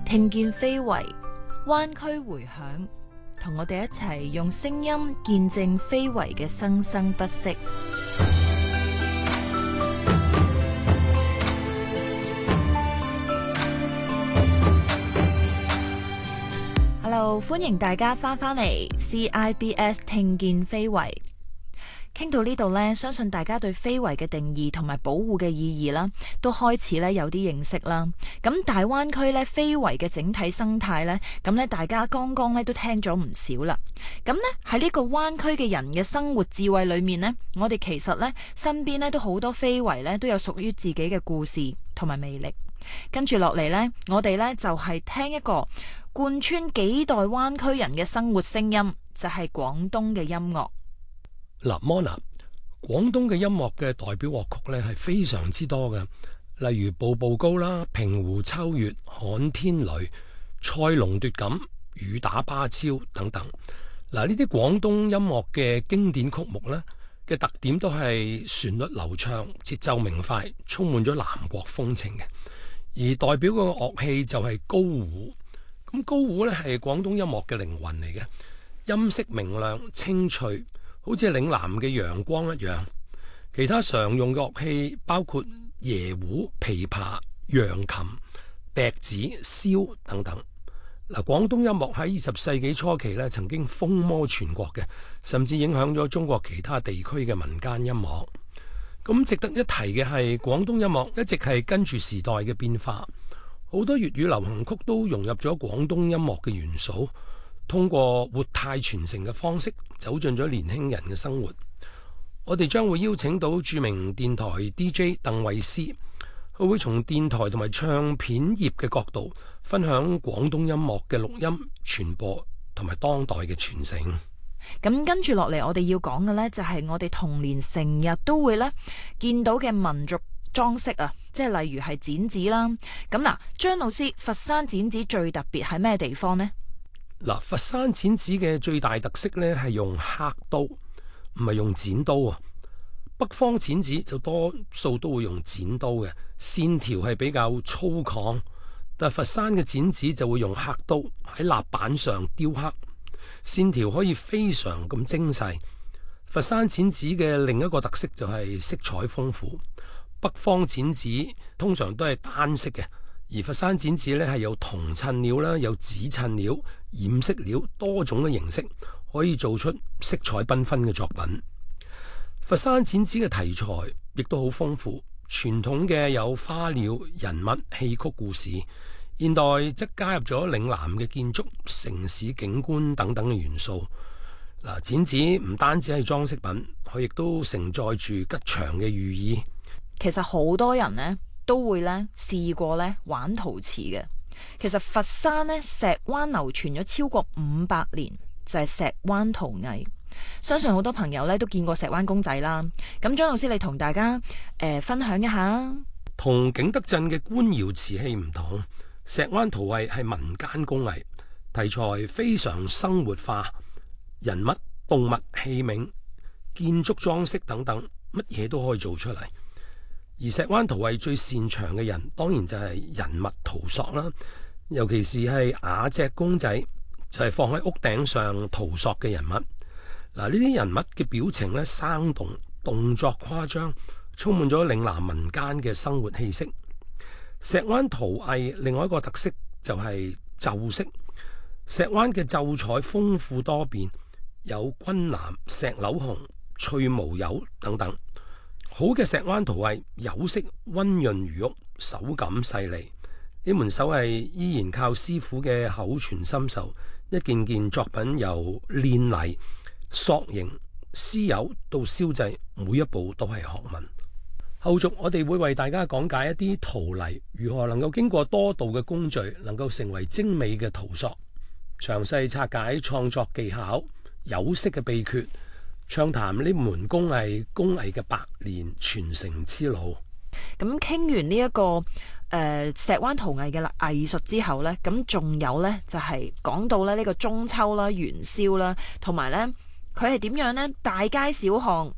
聽見非遺，灣區回響，同我哋一齊用聲音見證非遺嘅生生不息。Hello， 歡迎大家翻返嚟 CIBS 聽見非遺。傾到呢度呢，相信大家對非遺嘅定義同埋保護嘅意義啦，都開始咧有啲認識啦。咁大灣區咧非遺嘅整體生態呢，咁咧大家剛剛咧都聽咗唔少啦。咁呢喺呢個灣區嘅人嘅生活智慧裏面呢，我哋其實呢身邊呢都好多非遺呢都有屬於自己嘅故事同埋魅力。跟住落嚟呢，我哋呢就係聽一個貫穿幾代灣區人嘅生活聲音，就係廣東嘅音樂。 嗱，Mona，廣東嘅音樂嘅代表樂曲咧係非常之多嘅，例如步步高啦、平湖秋月、旱天雷、賽龍奪錦、雨打芭蕉等等。嗱，呢啲廣東音樂嘅經典曲目咧嘅特點都係旋律流暢、節奏明快，充滿咗南國風情嘅。而代表個樂器就係高胡。咁高胡咧係廣東音樂嘅靈魂嚟嘅，音色明亮清脆，好似嶺南嘅陽光一樣。其他常用嘅樂器包括椰胡、琵琶、揚琴、笛子、簫等等。嗱，廣東音樂喺20世紀初期咧，曾經風靡全國嘅，甚至影響咗中國其他地區嘅民間音樂。咁值得一提嘅係，廣東音樂一直係跟住時代嘅變化，好多粵語流行曲都融入咗廣東音樂嘅元素，通過活態傳承嘅方式走進咗年輕人嘅生活。我哋將會邀請到著名電台 DJ 鄧慧思，佢會從電台同埋唱片業嘅角度分享廣東音樂嘅錄音、傳播同埋當代嘅傳承。 咁跟住落嚟，我哋要講嘅呢，就係我哋童年成日都會呢見到嘅民族裝飾啊，即係例如係剪紙啦。咁嗱，張老師，佛山剪紙最特別係咩地方呢？ 嗱，佛山剪紙嘅最大特色呢係用刻刀，唔係用剪刀啊。北方剪紙就多數都會用剪刀嘅，線條係比較粗獷，但佛山嘅剪紙就會用刻刀喺蠟板上雕刻，線條可以非常咁精細。佛山剪紙嘅另一個特色就係色彩豐富。北方剪紙通常都係單色嘅，而佛山剪紙咧係有銅襯料啦，有紫襯料、染色料多種嘅形式，可以做出色彩繽紛嘅作品。佛山剪紙嘅題材亦都好豐富，傳統嘅有花鳥、人物、戲曲故事，現代則加入咗嶺南嘅建築、城市景觀等等嘅元素。嗱，剪紙唔單止係裝飾品，佢亦都承載住吉祥嘅寓意。 其實好多人呢都會呢試過呢玩陶瓷嘅。其實佛山呢石灣流傳咗超過500年，就係石灣陶藝。相信好多朋友呢都見過石灣公仔啦。咁張老師，你同大家分享一下。 同景德鎮嘅官窯瓷器唔同，石灣陶藝係民間工藝，題材非常生活化，人物、動物、器皿、建築裝飾等等，乜嘢都可以做出嚟。而石灣陶藝最擅長嘅人，當然就係人物陶塑啦，尤其是係瓦隻公仔，就係放喺屋頂上陶塑嘅人物。嗱，呢啲人物嘅表情咧生動，動作誇張，充滿咗嶺南民間嘅生活氣息。石灣陶藝另外一個特色就係袖飾，石灣嘅袖彩豐富多變，有軍藍、石榴紅、翠毛釉等等。好嘅石灣陶藝，釉色溫潤如玉，手感細膩。呢門手藝依然靠師傅嘅口傳心授，一件件作品由煉泥、塑形、施釉到燒製，每一步都係學問。後續我哋會為大家講解一啲陶泥如何能夠經過多道嘅工序，能夠成為精美嘅陶塑，詳細拆解創作技巧、釉色嘅秘訣，暢談呢門工藝嘅百年傳承之路。 咁傾完呢一個石灣陶藝嘅藝術之後呢，咁仲有呢，就係講到咧呢個中秋啦、元宵啦，同埋呢，佢係點樣呢？大街小巷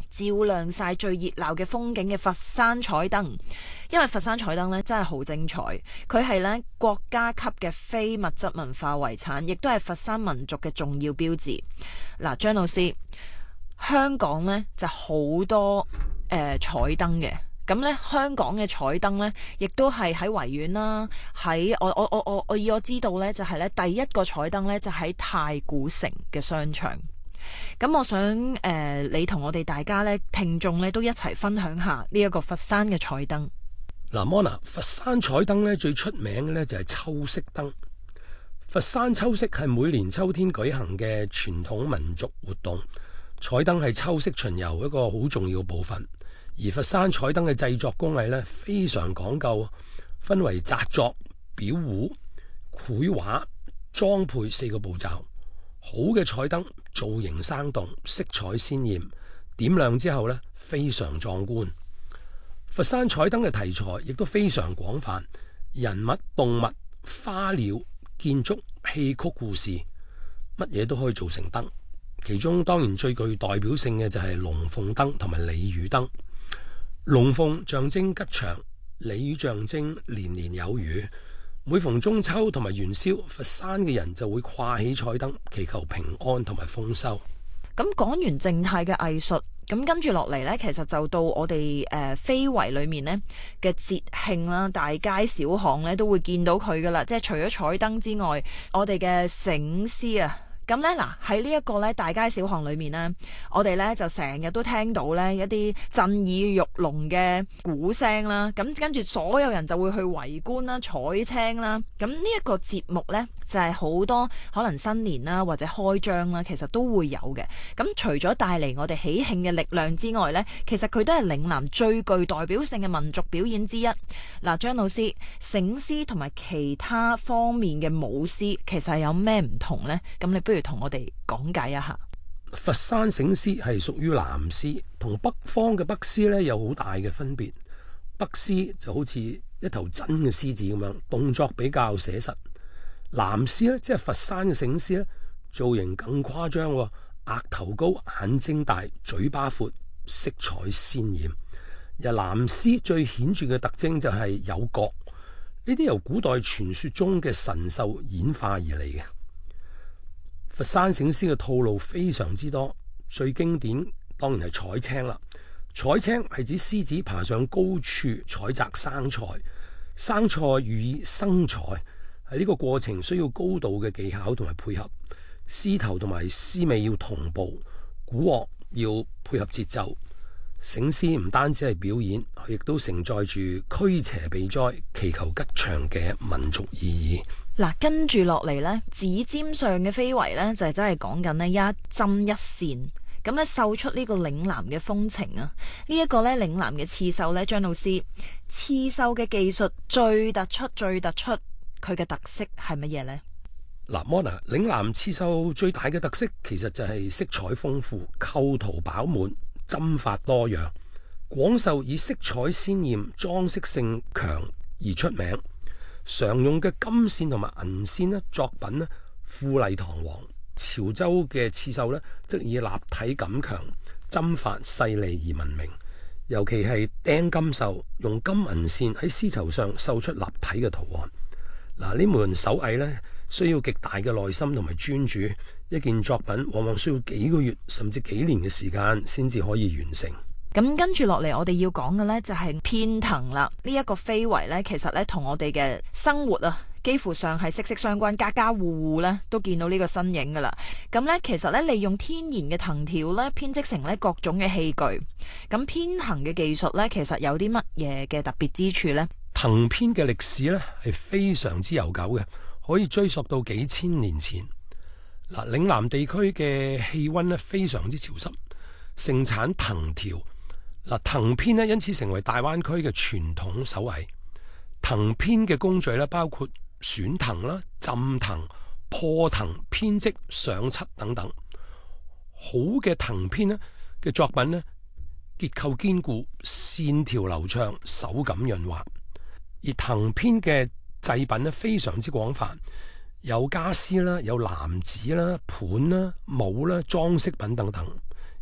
照亮晒最熱鬧嘅風景嘅佛山彩燈。因為佛山彩燈咧真係好精彩，佢係咧國家級嘅非物質文化遺產，亦都係佛山民族嘅重要標誌。嗱，張老師，香港咧就好多彩燈嘅。咁咧，香港嘅彩燈咧，亦都係喺維園啦。喺我以我知道咧，就係咧第一個彩燈咧，就喺太古城嘅商場。咁我想你同我哋大家咧聽眾咧都一齊分享下呢一個佛山嘅彩燈。 嗱，Mona，佛山彩燈咧最出名嘅咧就係秋色燈。佛山秋色係每年秋天舉行嘅傳統民族活動，彩燈係秋色巡遊一個好重要部分。而佛山彩燈嘅製作工藝咧非常講究，分為紮作、裱糊、繪畫、裝配4個步驟。好嘅彩燈造型生動，色彩鮮豔，點亮之後咧非常壯觀。佛山彩燈嘅題材亦都非常廣泛，人物、動物、花鳥、建築、戲曲、故事，乜嘢都可以做成燈。其中當然最具代表性嘅就係龍鳳燈同埋鯉魚燈。龍鳳象徵吉祥，鯉魚象徵年年有餘。每逢中秋同埋元宵，佛山嘅人就會掛起彩燈，祈求平安同埋豐收。 咁講完靜態嘅藝術，咁跟住落嚟呢，其實就到我哋非遺裏面呢嘅節慶啦，大街小巷呢都會見到佢噶啦。即係除咗彩燈之外，我哋嘅醒獅啊。咁咧嗱，喺呢一個咧大街小巷裏面呢，我哋咧就成日都聽到咧一啲震耳欲聾嘅鼓聲啦。咁跟住所有人就會去圍觀啦、彩青啦。咁呢一個節目咧就係好多可能新年啦或者開張啦，其實都會有嘅。咁除咗帶嚟我哋喜慶嘅力量之外咧，其實佢都係嶺南最具代表性嘅民族表演之一。嗱，張老師，醒獅同埋其他方面嘅舞獅其實係有咩唔同呢？咁你不如同我哋講解一下。 佛山醒獅係屬於南獅，同北方嘅北獅咧有好大嘅分別。北獅就好似一頭真嘅獅子咁樣，動作比較寫實。南獅咧，即係佛山嘅醒獅咧，造型更誇張，額頭高、眼睛大、嘴巴闊、色彩鮮豔。而南獅最顯著嘅特徵就係有角，呢啲由古代傳說中嘅神獸演化而嚟嘅。佛山醒獅嘅套路非常之多，最經典當然係採青啦。採青係指獅子爬上高處採摘生菜，生菜寓意生財，喺呢個過程需要高度嘅技巧同埋配合，獅頭同埋獅尾要同步，鼓樂要配合節奏。醒獅唔單止係表演，佢亦都承載住驅邪避災、祈求吉祥嘅民族意義。 嗱，跟住落嚟呢，指尖上嘅非遺呢，就係真係講緊呢一針一線，咁咧繡出呢個嶺南嘅風情啊！呢一個呢，嶺南嘅刺繡呢，張老師，刺繡嘅技術最突出，佢嘅特色係乜嘢呢？ 嗱，Mona，嶺南刺繡最大嘅特色其實就係色彩豐富、構圖飽滿、針法多樣。廣繡以色彩鮮豔、裝飾性強而出名。常用嘅金線同埋銀線咧，作品咧富麗堂皇。潮州嘅刺繡咧，則以立體感強、針法細膩而聞名。尤其係釘金繡，用金銀線喺絲綢上繡出立體嘅圖案。嗱，呢門手藝咧，需要極大嘅耐心同埋專注。一件作品往往需要幾個月甚至幾年嘅時間先至可以完成。 咁跟住落嚟，我哋要講嘅呢就係編藤啦。呢一個非遺呢，其實呢同我哋嘅生活啊，幾乎上係息息相關，家家戶戶呢都見到呢個身影噶啦。咁呢，其實呢，利用天然嘅藤條呢編織成呢各種嘅器具。咁編藤嘅技術呢，其實有啲乜嘢嘅特別之處呢？ 藤編嘅歷史呢係非常之悠久嘅，可以追溯到幾千年前。嗱，嶺南地區嘅氣溫呢非常之潮濕，盛產藤條。嗱，藤編呢因此成為大灣區嘅傳統手藝。藤編嘅工序呢包括選藤啦、浸藤、破藤、編織、上漆等等。好嘅藤編呢嘅作品呢，結構堅固、線條流暢、手感潤滑。而藤編嘅製品呢非常之廣泛，有家私啦、有籃子啦、盤啦、帽啦、裝飾品等等。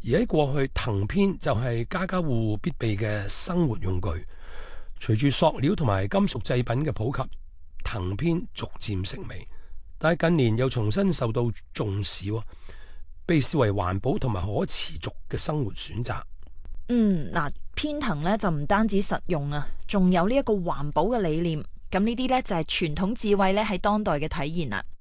而喺過去，藤編就係家家戶戶必備嘅生活用具。隨住塑料同埋金屬製品嘅普及，藤編逐漸式微，但係近年又重新受到重視，被視為環保同埋可持續嘅生活選擇。 嗱，編藤呢就唔單止實用啊，仲有呢一個環保嘅理念。咁呢啲呢，就係傳統智慧呢喺當代嘅體現啦。